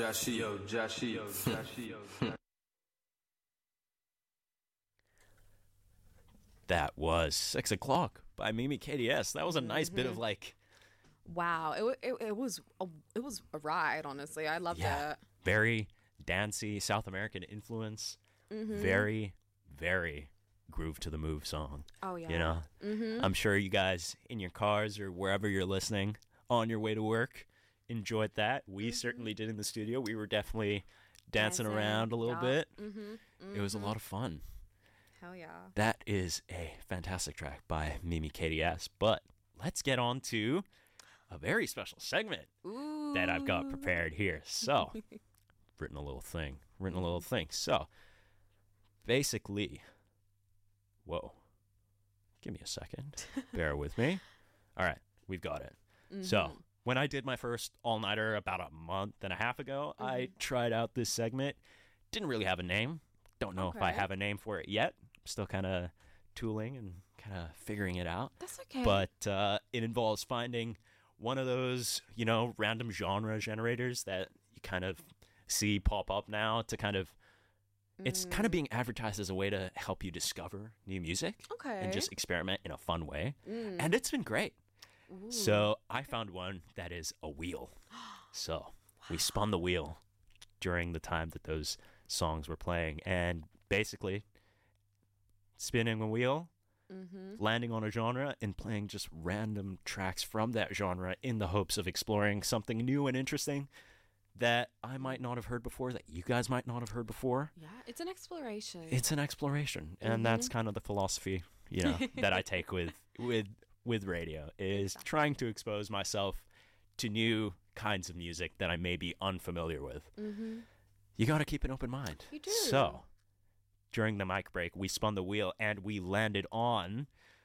That was 6 o'clock by Mimi KDS. That was a nice bit of like, Wow, it was a ride. Honestly, I loved it. Very dancey South American influence. Very, very groove to the move song. Oh yeah. You know, I'm sure you guys in your cars or wherever you're listening on your way to work enjoyed that. We certainly did in the studio. We were definitely dancing around a little bit. It was a lot of fun. Hell yeah. That is a fantastic track by Mimi KDS. But let's get on to a very special segment that I've got prepared here. So, written a little thing. So, basically, whoa. Give me a second. Bear with me. All right, we've got it. So, when I did my first all-nighter about a month and a half ago, I tried out this segment. Didn't really have a name. Don't know if I have a name for it yet. Still kind of tooling and kind of figuring it out. That's okay. But it involves finding one of those, random genre generators that you kind of see pop up now to kind of, it's kind of being advertised as a way to help you discover new music. Okay. And just experiment in a fun way. And it's been great. So I found one that is a wheel. So we spun the wheel during the time that those songs were playing. And basically, spinning a wheel, landing on a genre, and playing just random tracks from that genre in the hopes of exploring something new and interesting that I might not have heard before, that you guys might not have heard before. Yeah, it's an exploration. It's an exploration. And that's kind of the philosophy, that I take with radio, is trying to expose myself to new kinds of music that I may be unfamiliar with. You got to keep an open mind. You do. So, during the mic break, we spun the wheel and we landed on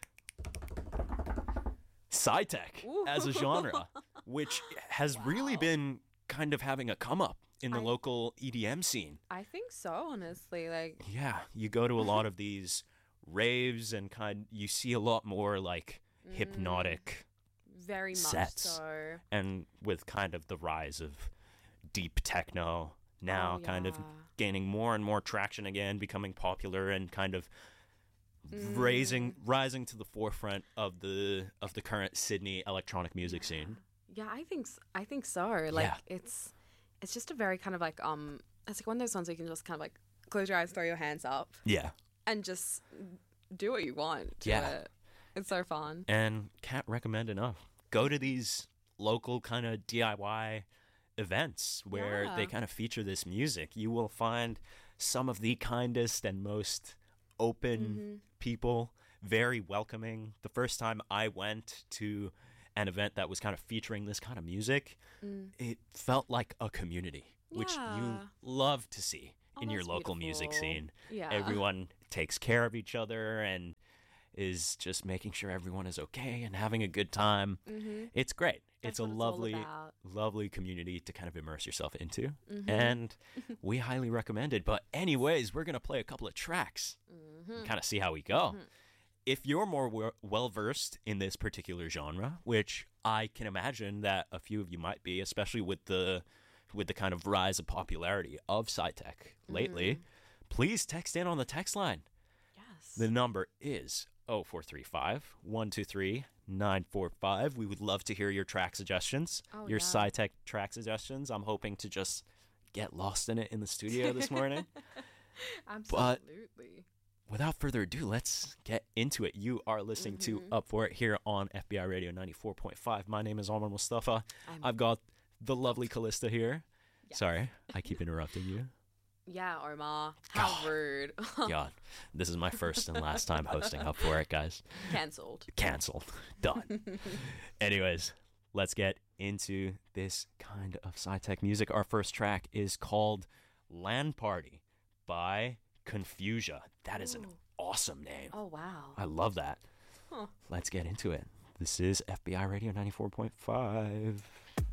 Sci-Tech as a genre, which has really been kind of having a come up in the local EDM scene. I think so, honestly. Yeah, you go to a lot of these raves and you see a lot more like hypnotic very much sets. So. And with kind of the rise of deep techno now kind of gaining more and more traction again, becoming popular and kind of rising to the forefront of the current Sydney electronic music scene. Yeah, I think so. Like it's just a very kind of like it's like one of those ones where you can just kind of like close your eyes, throw your hands up. Yeah. And just do what you want to it. It's so fun. And can't recommend enough. Go to these local kind of DIY events where they kind of feature this music. You will find some of the kindest and most open people, very welcoming. The first time I went to an event that was kind of featuring this kind of music, it felt like a community, which you love to see in your local music scene. Yeah. Everyone takes care of each other and is just making sure everyone is okay and having a good time. It's great. It's a lovely community to kind of immerse yourself into. And we highly recommend it. But anyways, we're going to play a couple of tracks and kind of see how we go. If you're more well-versed in this particular genre, which I can imagine that a few of you might be, especially with the kind of rise of popularity of Sci-Tech lately, please text in on the text line. Yes. The number is 0435-123-945. We would love to hear your track suggestions, your Sci-Tech track suggestions. I'm hoping to just get lost in it in the studio this morning. Absolutely. But without further ado, let's get into it. You are listening to Up For It here on FBI Radio 94.5. My name is Omar Mustafa. I've got the lovely Callista here. Yes. Sorry, I keep interrupting you. Yeah, Omar. How rude. God, this is my first and last time hosting Up For It, guys. Cancelled. Done. Anyways, let's get into this kind of Sci-Tech music. Our first track is called Land Party by Confusia. That is an awesome name. Oh, wow. I love that. Let's get into it. This is FBI Radio 94.5.